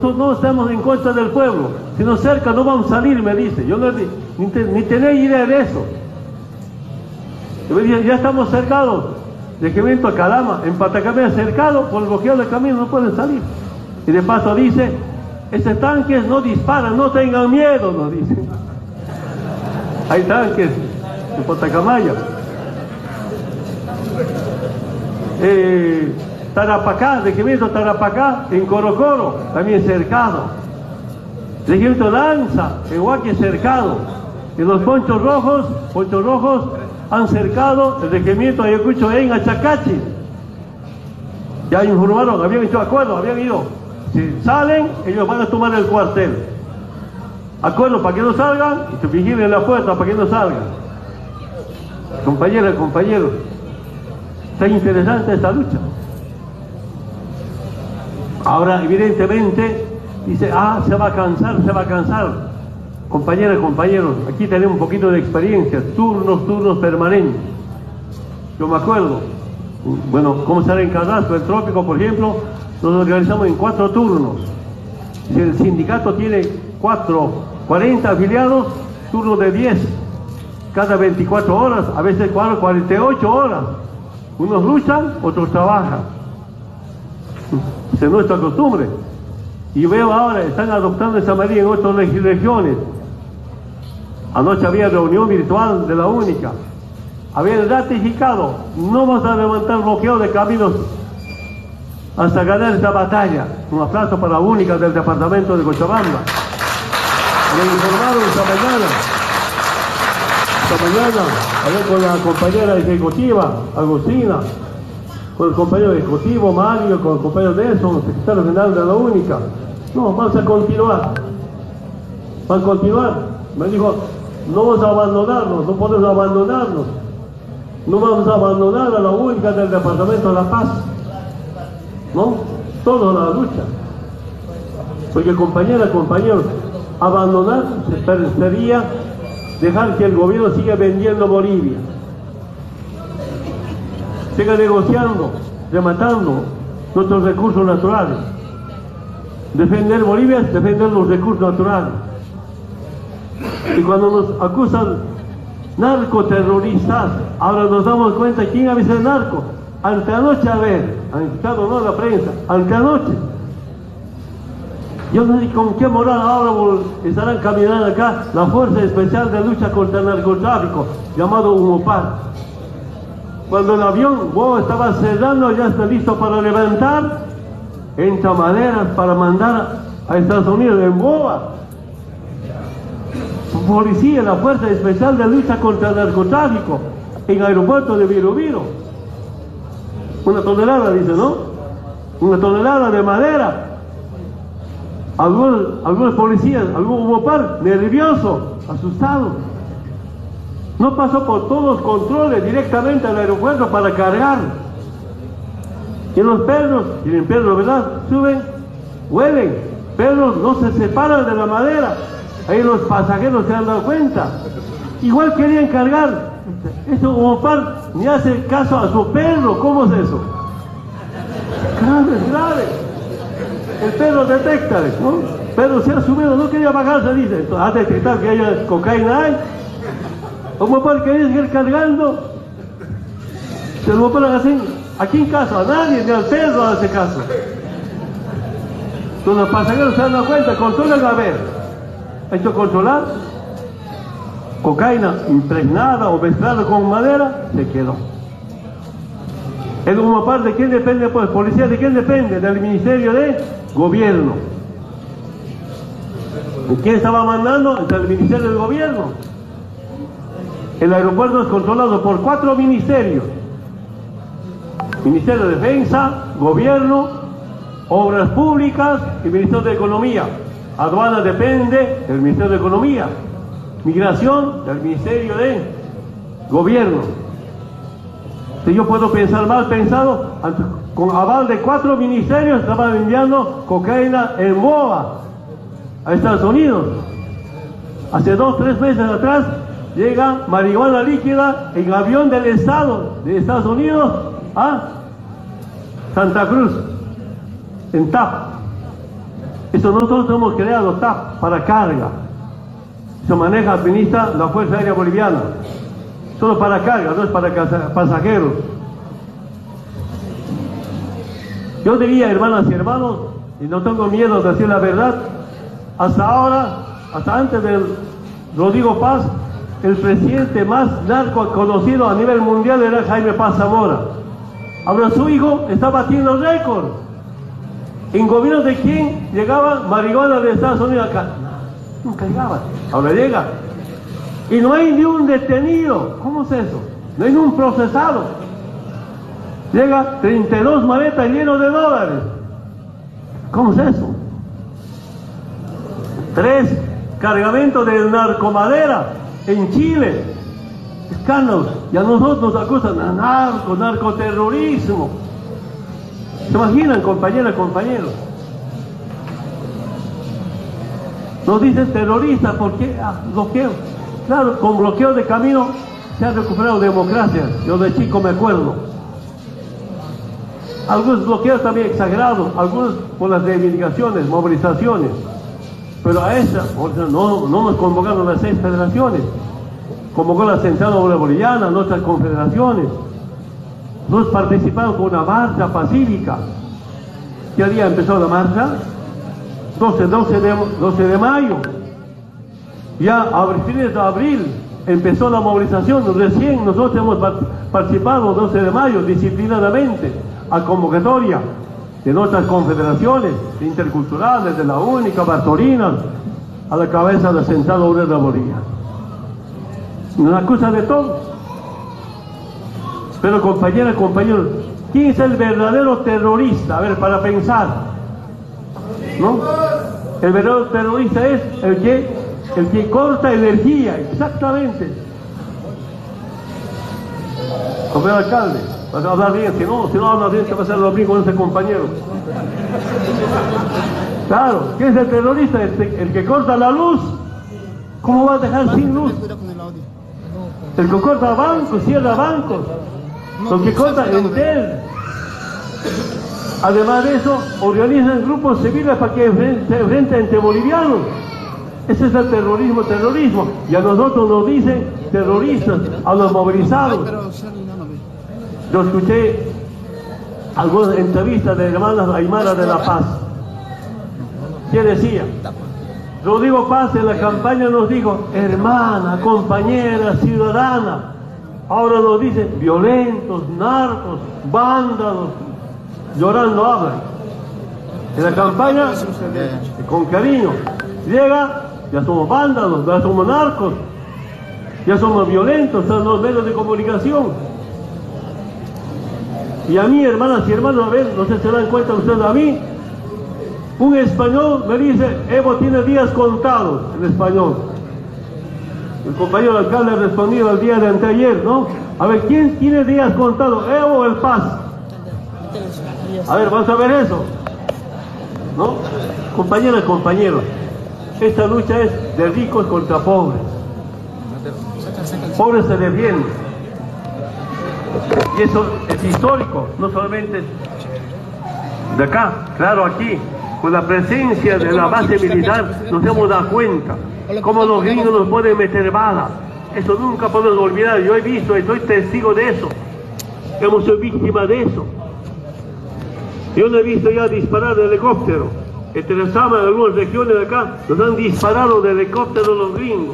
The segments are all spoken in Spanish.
no estamos en contra del pueblo, sino cerca no vamos a salir, me dice. Yo no, ni tenía idea de eso. Yo me dije, ya estamos cercados, regimiento a Calama, en Patacamea cercado, por el bloqueo del camino no pueden salir. Y de paso dice, estos tanques no disparan, no tengan miedo, nos dicen. Hay tanques en Patacamaya. Tarapacá, regimiento Tarapacá, en Corocoro, también cercado. Regimiento Lanza, en Huaque cercado. Y los ponchos rojos han cercado el regimiento Ayacucho en Achacachi. Ya informaron, habían hecho acuerdo, habían ido. Si salen, ellos van a tomar el cuartel. Acuerdo para que no salgan y se vigilen la puerta para que no salgan. Compañeras, compañeros, está interesante esta lucha. Ahora, evidentemente, dice, se va a cansar. Compañeras, compañeros, aquí tenemos un poquito de experiencia, turnos permanentes. Yo me acuerdo, bueno, cómo será en Carrasco, el Trópico, por ejemplo, nos organizamos en 4 turnos. Si el sindicato tiene 40 afiliados, turnos de 10, cada 24 horas, a veces 48 horas. Unos luchan, otros trabajan. Es nuestra costumbre. Y veo ahora, están adoptando esa medida en otras regiones. Anoche había reunión virtual de la única. Habían ratificado, no vamos a levantar bloqueo de caminos hasta ganar esta batalla. Un aplauso para la única del departamento de Cochabamba. Me informaron esta mañana, hablé con la compañera ejecutiva, Agustina, con el compañero ejecutivo, Mario, con el compañero Nelson, secretario general de la única. No, vamos a continuar. Van a continuar. Me dijo, no vamos a abandonarnos, no podemos abandonarnos. No vamos a abandonar a la única del departamento de La Paz. ¿No? Toda la lucha. Porque compañeras, compañeros, abandonar sería dejar que el gobierno siga vendiendo Bolivia. Siga negociando, rematando nuestros recursos naturales. Defender Bolivia es defender los recursos naturales. Y cuando nos acusan narcoterroristas, ahora nos damos cuenta quién a veces es narco. Antenoche, a ver, han quitado no la prensa, antenoche. Yo no sé con qué moral ahora estarán caminando acá la Fuerza Especial de Lucha contra el Narcotráfico, llamado UMOPAR. Cuando el avión estaba cerrando, ya está listo para levantar, entra maderas para mandar a Estados Unidos en boa. Policía, la Fuerza Especial de Lucha contra el Narcotráfico, en el aeropuerto de Viroviro. 1 tonelada, dice, ¿no? 1 tonelada de madera. Algunos policías, algún UMOPAR, nervioso, asustado. No pasó por todos los controles directamente al aeropuerto para cargar. Y los perros, tienen perros, ¿verdad? Suben, huelen. Perros no se separan de la madera. Ahí los pasajeros se han dado cuenta. Igual querían cargar. Eso UMOPAR ni hace caso a su perro. ¿Cómo es eso? Grave. El perro detecta, ¿no? Pero se ha subido, no quería bajarse, dice. Ha detectado que haya cocaína hay. UMOPAR quería seguir cargando. Se lo ponen así. Aquí en caso, a nadie, ni al perro hace caso. Entonces los pasajeros se han dado cuenta, controlan a ver. Ha hecho controlar. Cocaína impregnada o mezclada con madera, se quedó. El UMOPAR, ¿de quién depende? Pues, policía, ¿de quién depende? Del Ministerio de Gobierno. ¿Y quién estaba mandando? Del Ministerio del Gobierno. El aeropuerto es controlado por 4 ministerios. Ministerio de Defensa, Gobierno, Obras Públicas y Ministerio de Economía. Aduana depende del Ministerio de Economía. Migración del Ministerio de Gobierno. Si yo puedo pensar mal pensado, con aval de 4 ministerios estaban enviando cocaína en boa a Estados Unidos. Hace 2-3 meses atrás llega marihuana líquida en avión del Estado de Estados Unidos a Santa Cruz, en Tapa. Eso nosotros hemos creado TAP para carga. Se maneja, administra la Fuerza Aérea Boliviana. Solo para carga, no es para pasajeros. Yo diría, hermanas y hermanos, y no tengo miedo de decir la verdad, hasta ahora, hasta antes del Rodrigo Paz, el presidente más narco conocido a nivel mundial era Jaime Paz Zamora. Ahora su hijo está batiendo récord. ¿En gobierno de quién llegaba marihuana de Estados Unidos acá? Nunca llegaba. Ahora llega. Y no hay ni un detenido. ¿Cómo es eso? No hay ni un procesado. Llega 32 maletas llenas de dólares. ¿Cómo es eso? 3 cargamentos de narcomadera en Chile. Escándalos. Y a nosotros nos acusan de narcoterrorismo. ¿Se imaginan, compañeras, compañeros? Nos dicen terroristas, ¿por qué? Bloqueo. Claro, con bloqueo de camino se ha recuperado democracia. Yo de chico me acuerdo. Algunos bloqueos también exagerados, algunos por las reivindicaciones, movilizaciones. Pero a esa, no nos convocaron las 6 federaciones. Convocó la Central Obrera Boliviana, nuestras confederaciones. Nos participaron con una marcha pacífica. ¿Qué día empezó la marcha? 12 de mayo. Ya a fines de abril empezó la movilización. Recién nosotros hemos participado el 12 de mayo disciplinadamente a convocatoria de nuestras confederaciones interculturales, de la única, Bartolinas, a la cabeza de la Central Obrera Boliviana. Nos acusa de todo. Pero compañeras, compañeros, ¿quién es el verdadero terrorista? A ver, para pensar, ¿no? El verdadero terrorista es el que corta energía, exactamente. Compañero alcalde, vas a hablar bien, si no hablas bien, se va a hacer lo mismo con ese compañero. Claro, ¿quién es el terrorista? El que corta la luz. ¿Cómo va a dejar sin luz? El que corta bancos, cierra bancos. Los que cortan Entel. Además de eso, organizan grupos civiles para que se enfrenten entre bolivianos. Ese es el terrorismo. Y a nosotros nos dicen terroristas, a los movilizados. Yo escuché algunas entrevistas de hermanas Aymara de La Paz. ¿Qué decía? Rodrigo Paz en la campaña nos dijo, hermana, compañera, ciudadana. Ahora nos dicen violentos, narcos, vándalos. Llorando hablan. En la campaña, con cariño. Llega, ya somos vándalos, ya somos narcos, ya somos violentos, son los medios de comunicación. Y a mí, hermanas y hermanos, a ver, no sé si se dan cuenta ustedes, a mí, un español me dice, Evo tiene días contados, en español. El compañero alcalde ha respondido el día de anteayer, ¿no? A ver, ¿quién tiene días contados, Evo o el Paz? A ver, vamos a ver eso, ¿no? Compañeras, compañeros, esta lucha es de ricos contra pobres. Pobres se defienden. Y eso es histórico, no solamente de acá, claro, aquí, con la presencia de la base militar, nos hemos dado cuenta cómo los gringos nos pueden meter balas. Eso nunca podemos olvidar. Yo he visto y soy testigo de eso. Hemos sido víctimas de eso. Yo no he visto ya disparar de helicóptero. En Teresama, en algunas regiones de acá, nos han disparado de helicóptero los gringos.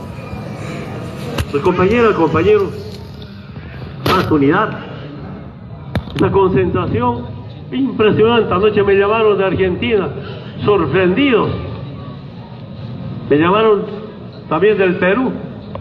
Pues compañeras, compañeros, más unidad. Esa concentración impresionante. Anoche me llamaron de Argentina, sorprendidos. Me llamaron también del Perú.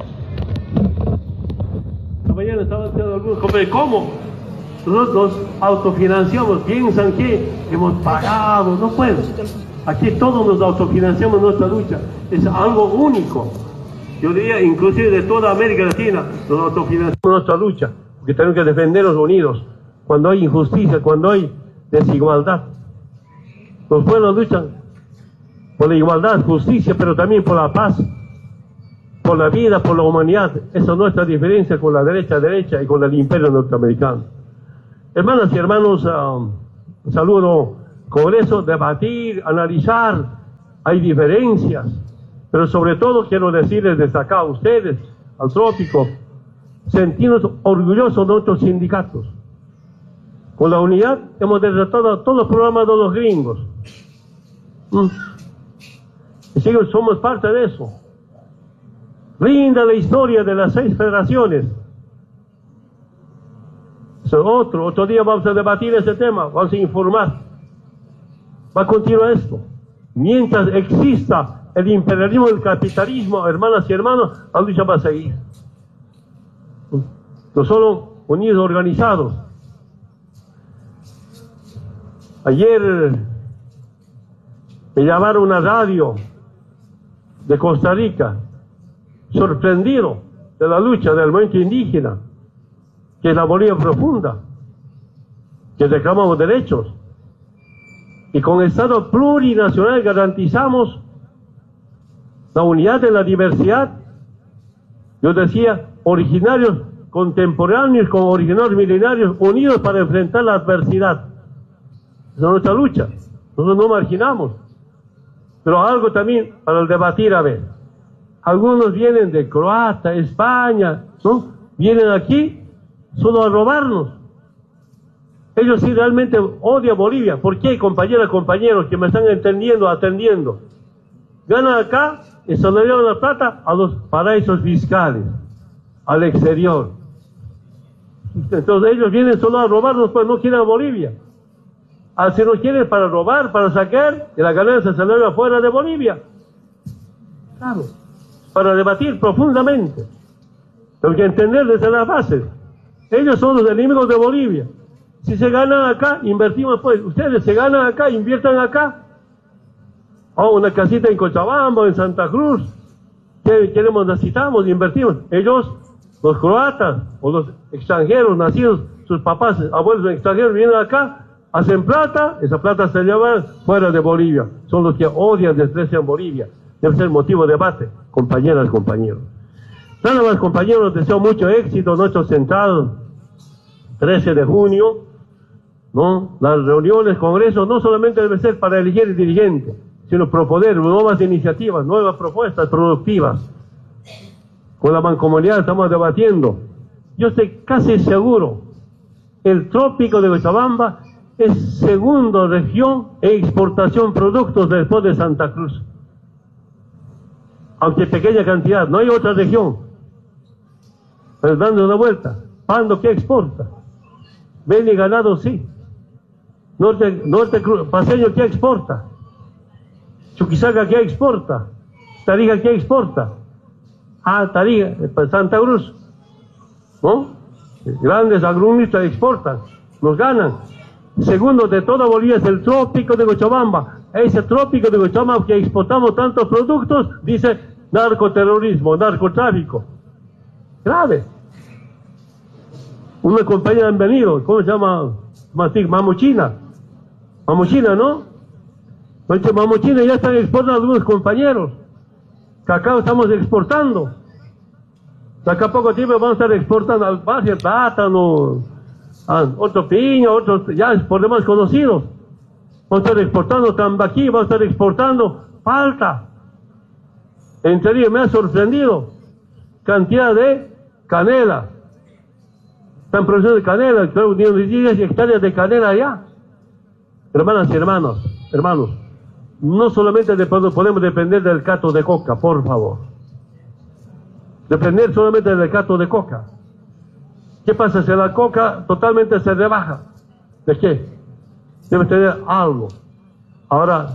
Esta mañana estaban diciendo algunos compañeros, ¿cómo? Nosotros nos autofinanciamos, piensan que hemos pagado, no pueden. Aquí todos nos autofinanciamos nuestra lucha, es algo único. Yo diría, inclusive de toda América Latina, nos autofinanciamos nuestra lucha, porque tenemos que defendernos unidos. Cuando hay injusticia, cuando hay desigualdad, los pueblos luchan por la igualdad, justicia, pero también por la paz, por la vida, por la humanidad. Esa es nuestra diferencia con la derecha y con el imperio norteamericano. Hermanas y hermanos, saludo Congreso, debatir, analizar, hay diferencias, pero sobre todo quiero decirles desde acá a ustedes, al Trópico, sentirnos orgullosos de nuestros sindicatos. Con la unidad hemos derrotado a todos los programas de los gringos. Y sí, somos parte de eso. Rinda la historia de las 6 federaciones. Otro día vamos a debatir ese tema, vamos a informar. Va a continuar esto. Mientras exista el imperialismo del capitalismo, hermanas y hermanos, la lucha va a seguir. No solo unidos, organizados. Ayer me llamaron una radio de Costa Rica, sorprendido de la lucha del movimiento indígena, que es la Bolivia profunda, que reclamamos derechos. Y con el Estado plurinacional garantizamos la unidad de la diversidad. Yo decía, originarios contemporáneos con originarios milenarios unidos para enfrentar la adversidad. Esa es nuestra lucha. Nosotros no marginamos. Pero algo también para el debatir, a ver. Algunos vienen de Croacia, España, ¿no? Vienen aquí solo a robarnos. Ellos sí realmente odian Bolivia. ¿Por qué, compañeras, compañeros, que me están entendiendo, atendiendo? Ganan acá y se le llevan la plata a los paraísos fiscales, al exterior. Entonces ellos vienen solo a robarnos, pues no quieren a Bolivia. Si nos quieren para robar, para sacar, y la ganancia se la lleva fuera de Bolivia. Claro. Para debatir profundamente. Tengo que entender desde las bases. Ellos son los enemigos de Bolivia. Si se ganan acá, invertimos pues. Ustedes se ganan acá, inviertan acá. Una casita en Cochabamba, en Santa Cruz. ¿Qué queremos? Necesitamos, invertimos. Ellos, los croatas o los extranjeros nacidos, sus papás, abuelos extranjeros vienen acá, hacen plata, esa plata se lleva fuera de Bolivia. Son los que odian, desprecian Bolivia. Debe ser motivo de debate, compañeras, compañeros. Nada más, compañeros, deseo mucho éxito en nuestros centrados. 13 de junio, ¿no? Las reuniones, congresos, no solamente deben ser para elegir el dirigente, sino proponer nuevas iniciativas, nuevas propuestas productivas. Con la mancomunidad estamos debatiendo. Yo estoy casi seguro, el Trópico de Cochabamba es segunda región en exportación productos después de Santa Cruz. Aunque pequeña cantidad, no hay otra región. Pero dando una vuelta, Pando, ¿qué exporta? Ven y ganado, sí. Norte Paseño, ¿qué exporta? Chuquisaca, ¿qué exporta? Tarija, ¿qué exporta? Tarija, Santa Cruz, ¿no? Grandes agronomistas exportan, nos ganan. Segundo de toda Bolivia es el Trópico de Cochabamba. Ese Trópico de Cochabamba que exportamos tantos productos, dice narcoterrorismo, narcotráfico. Grave. Una compañera han venido, ¿cómo se llama? Mamuchina. Mamuchina, ¿no? Entonces, Mamuchina ya están exportando algunos compañeros. Cacao estamos exportando. De acá a poco tiempo vamos a estar exportando albahaca, plátano, otro piña, otros ya por demás conocidos. Vamos a estar exportando tambaquí, vamos a estar exportando palta. En serio, me ha sorprendido. Cantidad de canela. Están produciendo canela, creo que tienen 10 hectáreas de canela allá. Hermanas y hermanos, no solamente podemos depender del cato de coca, por favor. Depender solamente del cato de coca. ¿Qué pasa si la coca totalmente se rebaja? ¿De qué? Debe tener algo. Ahora,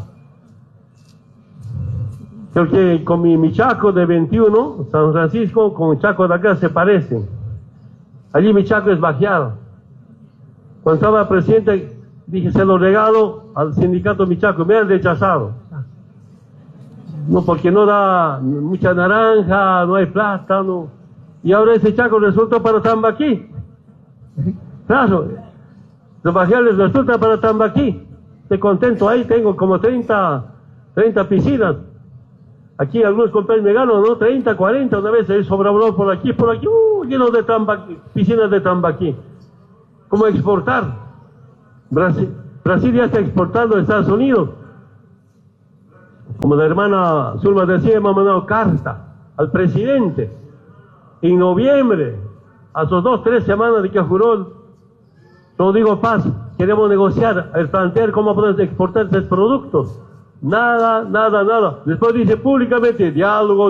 creo que con mi Chaco de 21, San Francisco, con Chaco de acá se parecen. Allí mi Chaco es bajeado. Cuando estaba presidente, dije, se lo regalo al sindicato Michaco, me han rechazado. No, porque no da mucha naranja, no hay plátano. Y ahora ese Chaco resulta para Tambaquí. Claro, los bajeales resulta para Tambaquí. Estoy contento, ahí tengo como 30 piscinas. Aquí algunos compañeros me ganan, ¿no? 30, 40, una vez ahí sobravoló por aquí, lleno de piscinas de Tambaquí. ¿Cómo exportar? Brasil. Brasil ya está exportando a Estados Unidos. Como la hermana Zulma decía, hemos mandado carta al presidente en noviembre, a sus 2-3 semanas de que juró Rodrigo Paz, queremos negociar, plantear cómo podemos exportar estos productos. Nada. Después dice públicamente, diálogo.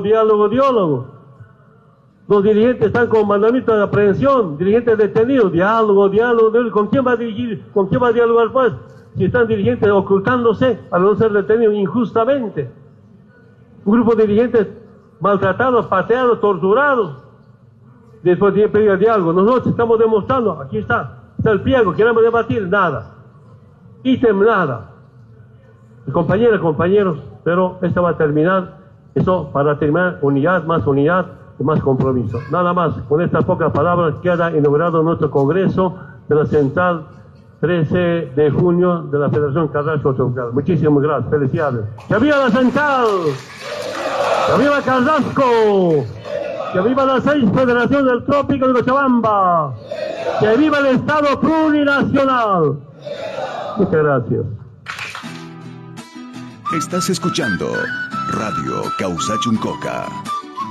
Los dirigentes están con mandamiento de aprehensión, dirigentes detenidos, diálogo. ¿Con quién va a dirigir? ¿Con quién va a dialogar pues? Si están dirigentes ocultándose para no ser detenidos injustamente. Un grupo de dirigentes maltratados, pateados, torturados. Después de pedir diálogo. Nosotros estamos demostrando, aquí está el pliego, queremos debatir, nada. Ítem, nada. Compañeros, pero esto va a terminar, eso para terminar, unidad y más compromiso. Nada más, con estas pocas palabras queda inaugurado nuestro congreso de la Central 13 de junio de la Federación Carrasco Tropical. Muchísimas gracias, felicidades. ¡Que viva la Central! ¡Que viva Carrasco! ¡Que viva las 6 federaciones del Trópico de Cochabamba! ¡Que viva el Estado plurinacional! Muchas gracias. Estás escuchando Radio Causachuncoca.